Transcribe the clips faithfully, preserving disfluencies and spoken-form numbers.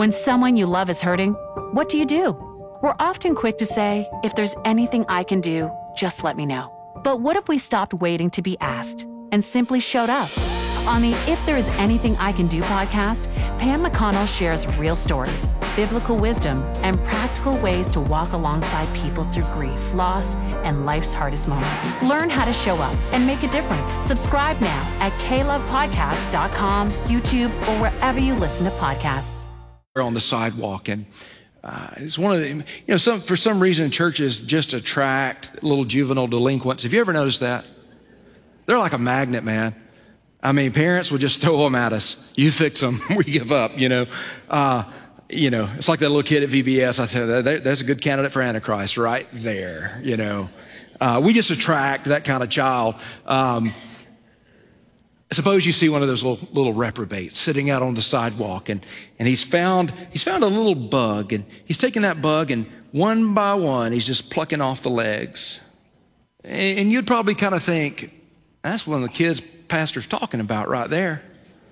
When someone you love is hurting, what do you do? We're often quick to say, if there's anything I can do, just let me know. But what if we stopped waiting to be asked and simply showed up? On the If There Is Anything I Can Do podcast, Pam McConnell shares real stories, biblical wisdom, and practical ways to walk alongside people through grief, loss, and life's hardest moments. Learn how to show up and make a difference. Subscribe now at k love podcast dot com, YouTube, or wherever you listen to podcasts. We're on the sidewalk, and uh, it's one of the, you know, some for some reason churches just attract little juvenile delinquents. Have you ever noticed that? They're like a magnet, man. I mean, parents would just throw them at us. You fix them, we give up, you know. Uh, you know, it's like that little kid at V B S. I said, there's a good candidate for Antichrist right there, you know. Uh, we just attract that kind of child. Um, suppose you see one of those little, little reprobates sitting out on the sidewalk, and, and he's found he's found a little bug, and he's taking that bug, and one by one, he's just plucking off the legs. And, and you'd probably kind of think, that's one of the kids pastor's talking about right there.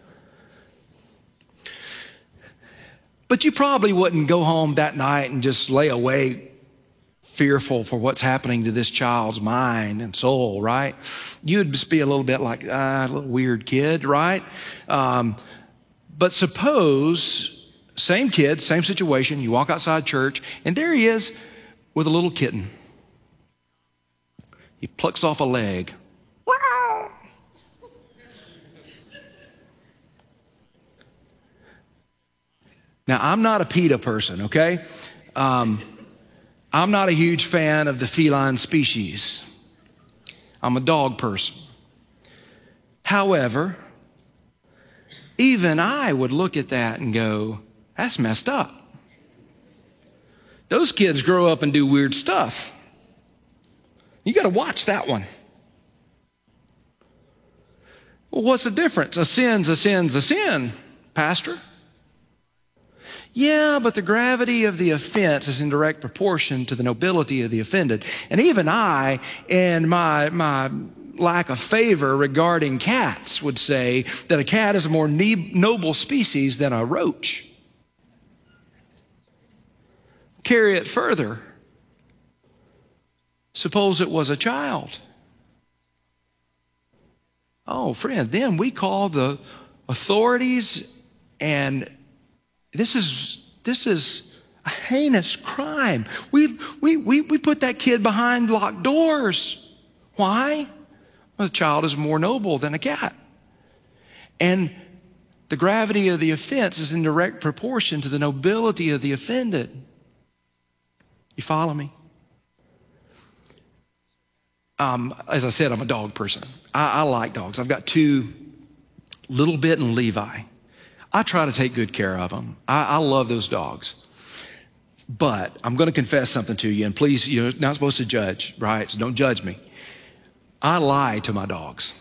But you probably wouldn't go home that night and just lay awake fearful for what's happening to this child's mind and soul, right? You'd just be a little bit like, ah, a little weird kid, right? Um, but suppose, same kid, same situation, you walk outside church, and there he is with a little kitten. He plucks off a leg. Wow! Now, I'm not a PETA person, okay? Um, I'm not a huge fan of the feline species. I'm a dog person. However, even I would look at that and go, that's messed up. Those kids grow up and do weird stuff. You got to watch that one. Well, what's the difference? A sin's a sin's a sin, Pastor. Yeah, but the gravity of the offense is in direct proportion to the nobility of the offended. And even I, in my, my lack of favor regarding cats, would say that a cat is a more ne- noble species than a roach. Carry it further. Suppose it was a child. Oh, friend, then we call the authorities, and This is this is a heinous crime. We we we we put that kid behind locked doors. Why? Well, the child is more noble than a cat. And the gravity of the offense is in direct proportion to the nobility of the offended. You follow me? Um, as I said, I'm a dog person. I, I like dogs. I've got two, Little Bit and Levi. I try to take good care of them. I, I love those dogs. But I'm going to confess something to you, and please, you're not supposed to judge, right? So don't judge me. I lie to my dogs.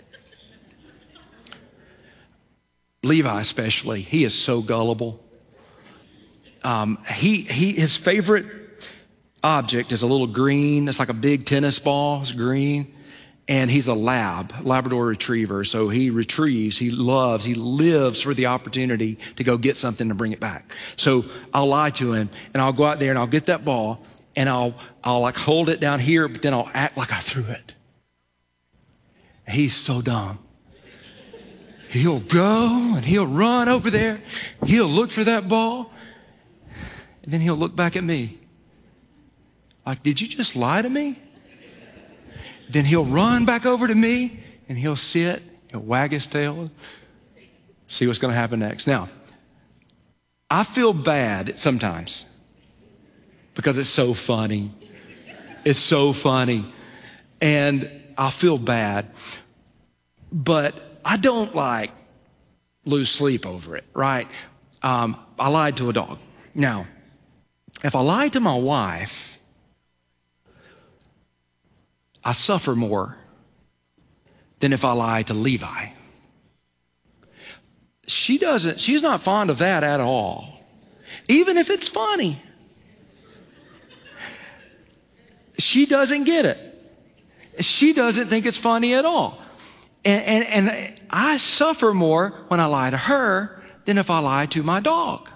Levi especially, he is so gullible. Um, he, he, his favorite object is a little green, it's like a big tennis ball, it's green. And he's a lab, Labrador retriever. So he retrieves, he loves, he lives for the opportunity to go get something and bring it back. So I'll lie to him, and I'll go out there and I'll get that ball, and I'll, I'll like hold it down here, but then I'll act like I threw it. He's so dumb. He'll go and he'll run over there. He'll look for that ball, and then he'll look back at me. Like, did you just lie to me? Then he'll run back over to me, and he'll sit, he'll wag his tail, see what's going to happen next. Now, I feel bad sometimes because it's so funny. It's so funny. And I feel bad, but I don't like lose sleep over it, right? Um, I lied to a dog. Now, if I lied to my wife, I suffer more than if I lie to Levi. She doesn't, she's not fond of that at all. Even if it's funny. She doesn't get it. She doesn't think it's funny at all. And, and, and I suffer more when I lie to her than if I lie to my dog.